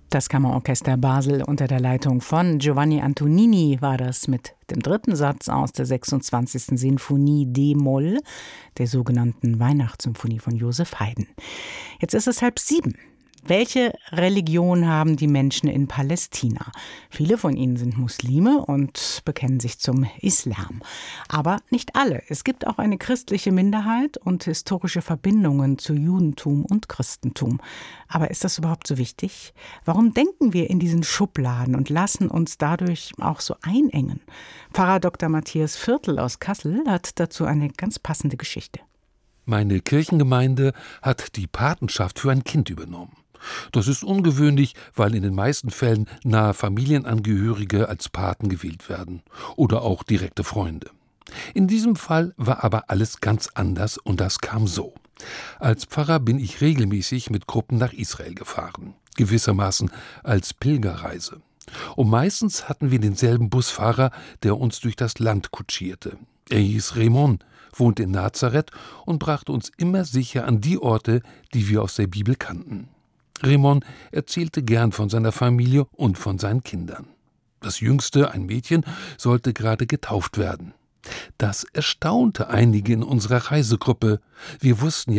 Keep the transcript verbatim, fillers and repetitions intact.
Das Kammerorchester Basel unter der Leitung von Giovanni Antonini war das mit dem dritten Satz aus der sechsundzwanzigsten Sinfonie D-Moll, der sogenannten Weihnachtssymphonie von Joseph Haydn. Jetzt ist es halb sieben. Welche Religion haben die Menschen in Palästina? Viele von ihnen sind Muslime und bekennen sich zum Islam. Aber nicht alle. Es gibt auch eine christliche Minderheit und historische Verbindungen zu Judentum und Christentum. Aber ist das überhaupt so wichtig? Warum denken wir in diesen Schubladen und lassen uns dadurch auch so einengen? Pfarrer Doktor Matthias Viertel aus Kassel hat dazu eine ganz passende Geschichte. Meine Kirchengemeinde hat die Patenschaft für ein Kind übernommen. Das ist ungewöhnlich, weil in den meisten Fällen nahe Familienangehörige als Paten gewählt werden oder auch direkte Freunde. In diesem Fall war aber alles ganz anders und das kam so. Als Pfarrer bin ich regelmäßig mit Gruppen nach Israel gefahren, gewissermaßen als Pilgerreise. Und meistens hatten wir denselben Busfahrer, der uns durch das Land kutschierte. Er hieß Raymond, wohnte in Nazareth und brachte uns immer sicher an die Orte, die wir aus der Bibel kannten. Raymond erzählte gern von seiner Familie und von seinen Kindern. Das Jüngste, ein Mädchen, sollte gerade getauft werden. Das erstaunte einige in unserer Reisegruppe. Wir wussten